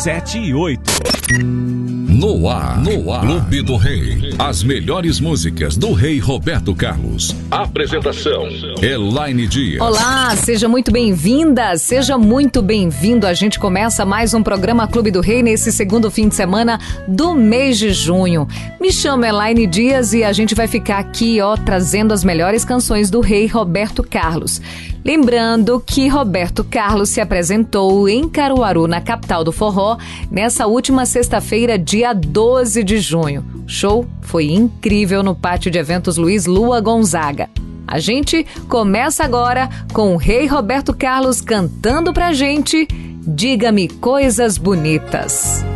7 e 8. No ar, Clube do Rei. As melhores músicas do Rei Roberto Carlos. Apresentação: Elaine Dias. Olá, seja muito bem-vinda, seja muito bem-vindo. A gente começa mais um programa Clube do Rei nesse segundo fim de semana do mês de junho. Me chamo Elaine Dias e a gente vai ficar aqui, trazendo as melhores canções do Rei Roberto Carlos. Lembrando que Roberto Carlos se apresentou em Caruaru, na capital do forró, nessa última sexta-feira, dia 12 de junho. O show foi incrível no pátio de eventos Luiz Lua Gonzaga. A gente começa agora com o Rei Roberto Carlos cantando pra gente Diga-me Coisas Bonitas.